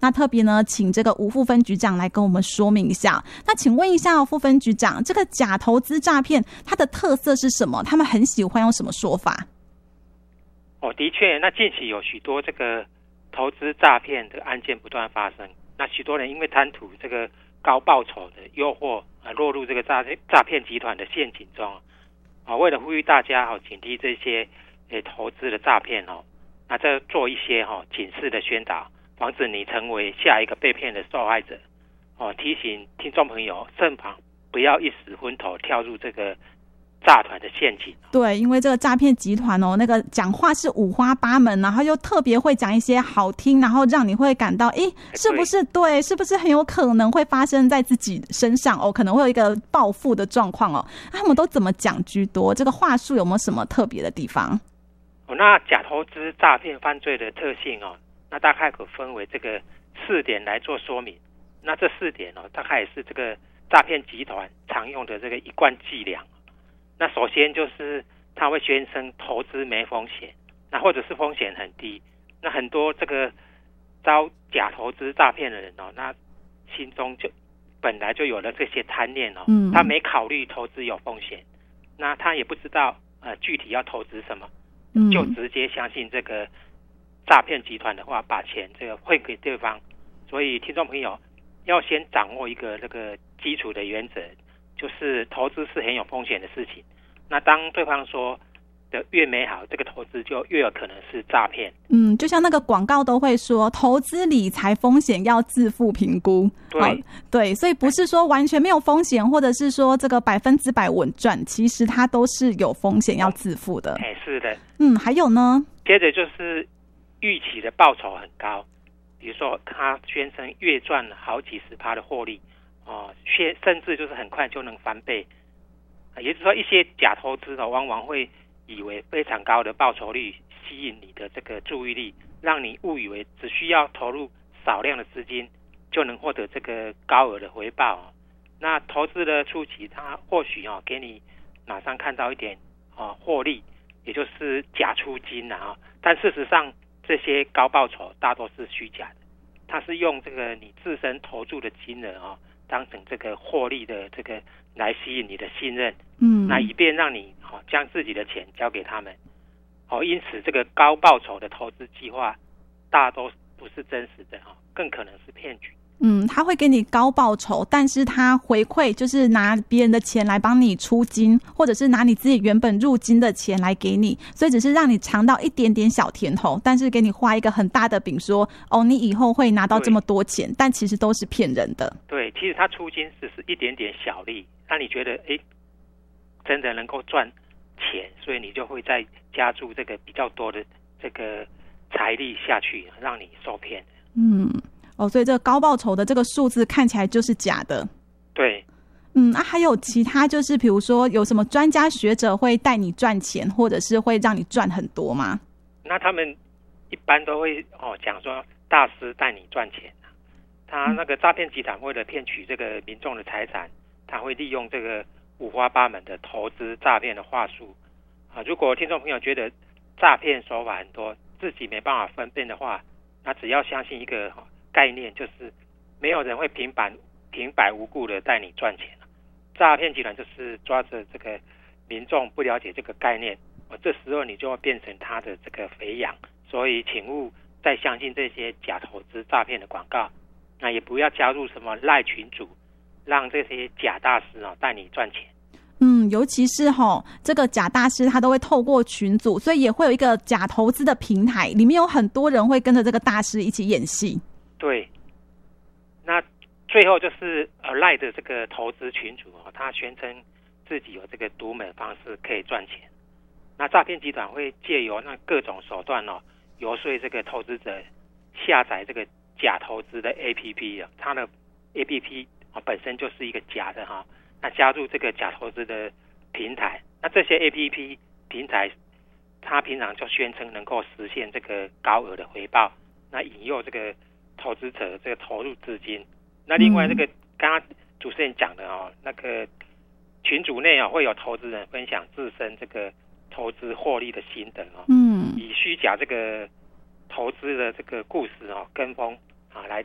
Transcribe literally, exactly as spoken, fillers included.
那特别呢，请这个吴副分局长来跟我们说明一下。那请问一下、哦、副分局长，这个假投资诈骗它的特色是什么？他们很喜欢用什么说法？ 哦，的确，那近期有许多这个投资诈骗的案件不断发生，那许多人因为贪图这个高报酬的诱惑啊，落入这个诈诈骗集团的陷阱中啊。为了呼吁大家哦，警惕这些诶投资的诈骗哦，那这做一些哦警示的宣导，防止你成为下一个被骗的受害者哦。提醒听众朋友慎防，不要一时昏头跳入这个诈团的陷阱。 对，因为这个诈骗集团哦，那个讲话是五花八门，然后又特别会讲一些好听，然后让你会感到，诶，是不是对？是不是很有可能会发生在自己身上哦？可能会有一个报复的状况哦。他们都怎么讲居多？这个话术有没有什么特别的地方？ 哦，那假投资诈骗犯罪的特性哦，那大概可分为这个四点来做说明。那这四点哦，大概也是这个诈骗集团常用的这个一贯伎俩。那首先就是他会宣称投资没风险，那或者是风险很低。那很多这个遭假投资诈骗的人哦，那心中就本来就有了这些贪念哦，嗯、他没考虑投资有风险，那他也不知道呃具体要投资什么，嗯、就直接相信这个诈骗集团的话，把钱这个汇给对方。所以听众朋友要先掌握一个这个基础的原则。就是投资是很有风险的事情，那当对方说的越美好，这个投资就越有可能是诈骗。 嗯，就像那个广告都会说，投资理财风险要自负评估。 对、 哦、对，所以不是说完全没有风险，或者是说这个百分之百稳赚，其实它都是有风险要自负的。 哎，是的。 嗯，还有呢？ 接着就是预期的报酬很高，比如说他宣称月赚好几十趴的获利。哦，甚至就是很快就能翻倍，也就是说，一些假投资的往往会以为非常高的报酬率吸引你的这个注意力，让你误以为只需要投入少量的资金就能获得这个高额的回报。那投资的初期，它或许哦给你马上看到一点哦获利，也就是假出金啊，但事实上这些高报酬大多是虚假的，它是用这个你自身投注的金额啊。当成这个获利的这个来吸引你的信任，嗯，那以便让你哦将自己的钱交给他们，哦，因此这个高报酬的投资计划大都不是真实的哈，更可能是骗局。 嗯，他会给你高报酬，但是他回馈就是拿别人的钱来帮你出金，或者是拿你自己原本入金的钱来给你，所以只是让你尝到一点点小甜头，但是给你画一个很大的饼说，哦，你以后会拿到这么多钱，但其实都是骗人的。 对，其实他出金只是一点点小利，让你觉得哎，真的能够赚钱，所以你就会再加注这个比较多的这个财力下去，让你受骗。 嗯。哦，所以这个高报酬的这个数字看起来就是假的。 对， 嗯，啊，还有其他就是比如说有什么专家学者会带你赚钱，或者是会让你赚很多吗？ 那他们一般都会哦讲说大师带你赚钱，他那个诈骗集团为了骗取这个民众的财产，他会利用这个五花八门的投资诈骗的话术啊。如果听众朋友觉得诈骗手法很多，自己没办法分辨的话，那只要相信一个概念，就是没有人会平白平白无故的带你赚钱。诈骗集团就是抓着这个民众不了解这个概念，这时候你就会变成他的这个肥羊。所以请勿再相信这些假投资诈骗的广告，那也不要加入什么赖群组，让这些假大师哦带你赚钱。 嗯，尤其是吼这个假大师，他都会透过群组，所以也会有一个假投资的平台，里面有很多人会跟着这个大师一起演戏。 对，那最后就是呃赖的这个投资群组哦，他宣称自己有这个独门方式可以赚钱。那诈骗集团会借由那各种手段哦，游说这个投资者下载这个假投资的 A P P 啊，它的 A P P 啊本身就是一个假的哈。那加入这个假投资的平台，那这些 A P P 平台，它平常就宣称能够实现这个高额的回报，那引诱这个投资者这个投入资金。那另外这个刚刚主持人讲的哦，那个群组内啊会有投资人分享自身这个投资获利的心得哦，嗯，以虚假这个投资的这个故事哦跟风啊来